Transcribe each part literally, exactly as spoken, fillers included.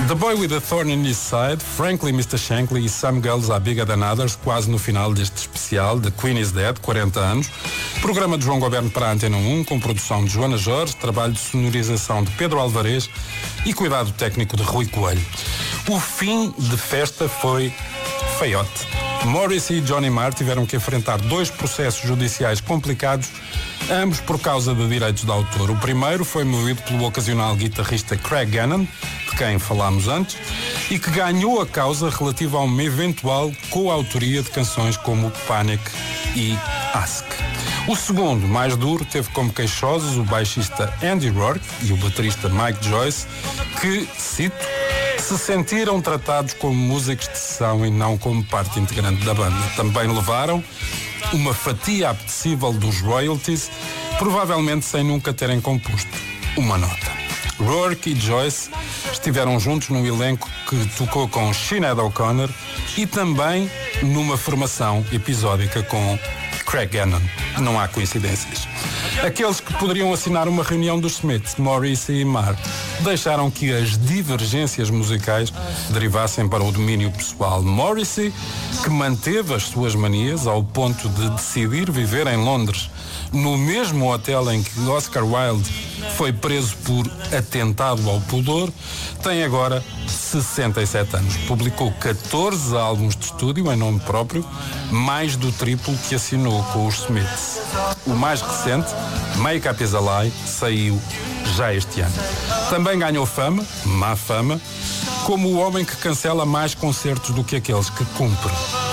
The Boy with a Thorn in His Side, Frankly mister Shankly e Some Girls Are Bigger Than Others, quase no final deste especial de Queen is Dead, quarenta anos. Programa de João Goberno para a Antena um, com produção de Joana Jorge, trabalho de sonorização de Pedro Alvarez e cuidado técnico de Rui Coelho. O fim de festa foi feiote. Morrissey e Johnny Marr tiveram que enfrentar dois processos judiciais complicados, ambos por causa de direitos de autor. O primeiro foi movido pelo ocasional guitarrista Craig Gannon, de quem falámos antes, e que ganhou a causa relativa a uma eventual coautoria de canções como Panic e Ask. O segundo, mais duro, teve como queixosos o baixista Andy Rourke e o baterista Mike Joyce, que, cito, se sentiram tratados como músicos de sessão e não como parte integrante da banda. Também levaram uma fatia apetecível dos royalties, provavelmente sem nunca terem composto uma nota. Rourke e Joyce estiveram juntos num elenco que tocou com Sinéad O'Connor e também numa formação episódica com Craig Gannon. Não há coincidências. Aqueles que poderiam assinar uma reunião dos Smiths, Morrissey e Marr, deixaram que as divergências musicais derivassem para o domínio pessoal. Morrissey, que manteve as suas manias ao ponto de decidir viver em Londres, no mesmo hotel em que Oscar Wilde foi preso por atentado ao pudor, tem agora sessenta e sete anos. Publicou catorze álbuns de estúdio em nome próprio, mais do triplo que assinou com os Smiths. O mais recente, Make Up Is a Lie, saiu já este ano. Também ganhou fama, má fama, como o homem que cancela mais concertos do que aqueles que cumpre.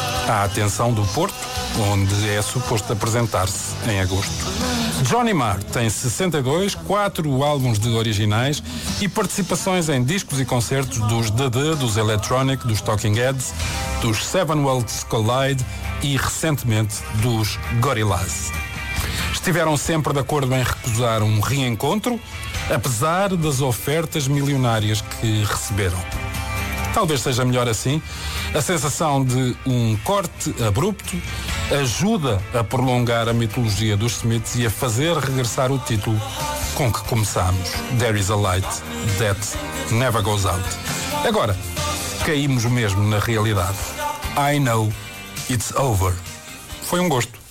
À atenção do Porto, onde é suposto apresentar-se em agosto. Johnny Marr tem sessenta e dois, quatro álbuns de originais e participações em discos e concertos dos The The, dos Electronic, dos Talking Heads, dos Seven Worlds Collide e, recentemente, dos Gorillaz. Estiveram sempre de acordo em recusar um reencontro, apesar das ofertas milionárias que receberam. Talvez seja melhor assim. A sensação de um corte abrupto ajuda a prolongar a mitologia dos Smiths e a fazer regressar o título com que começámos. There is a light that never goes out. Agora, caímos mesmo na realidade. I know it's over. Foi um gosto.